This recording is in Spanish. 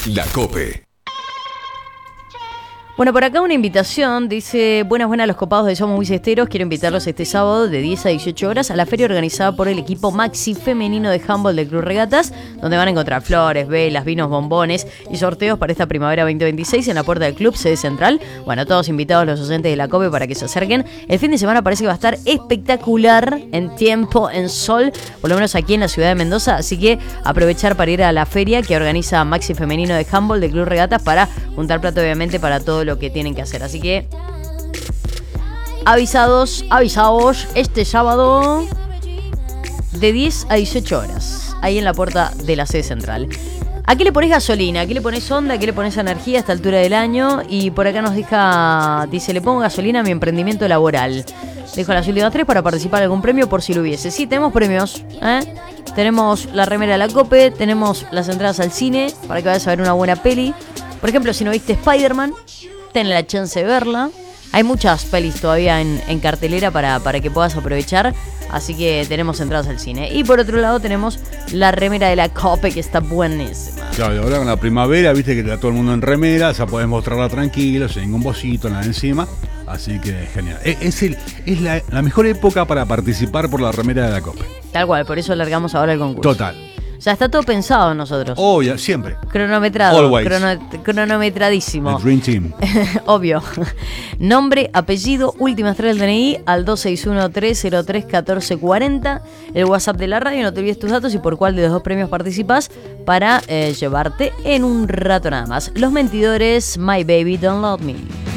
La COPE. Bueno, por acá una invitación, dice: buenas los copados de Somos Muy Cesteros, quiero invitarlos este sábado de 10 a 18 horas a la feria organizada por el equipo Maxi femenino de handball del Club Regatas, donde van a encontrar flores, velas, vinos, bombones y sorteos para esta primavera 2026 en la puerta del club, sede central. Bueno, todos invitados los docentes de la COPE para que se acerquen. El fin de semana parece que va a estar espectacular en tiempo, en sol, por lo menos aquí en la ciudad de Mendoza, así que aprovechar para ir a la feria que organiza Maxi femenino de handball del Club Regatas para juntar plata, obviamente, para todo lo que tienen que hacer. Así que avisados, este sábado de 10 a 18 horas, ahí en la puerta de la sede central. ¿A qué le pones gasolina? ¿A qué le pones onda? ¿A qué le pones energía a esta altura del año? Y por acá nos dice: le pongo gasolina a mi emprendimiento laboral. Dejo las últimas 3 para participar en algún premio por si lo hubiese. Sí, tenemos premios, tenemos la remera de la COPE, tenemos las entradas al cine para que vayas a ver una buena peli. Por ejemplo, si no viste Spider-Man, ten la chance de verla. Hay muchas pelis todavía en cartelera para que puedas aprovechar. Así que tenemos entradas al cine. Y por otro lado tenemos la remera de la COPE, que está buenísima. Claro, y ahora con la primavera, viste que está todo el mundo en remera, ya podés mostrarla tranquilo, sin ningún bocito, nada encima. Así que genial. Es la mejor época para participar por la remera de la COPE. Tal cual, por eso alargamos ahora el concurso. Total. O sea, está todo pensado en nosotros. Obvio, siempre. Cronometrado. Always. Cronometradísimo. The Dream Team. Obvio. Nombre, apellido, últimas 3 del DNI al 261-303-1440. El WhatsApp de la radio, no te olvides tus datos y por cuál de los dos premios participás para llevarte en un rato nada más. Los Mentidores, My Baby Don't Love Me.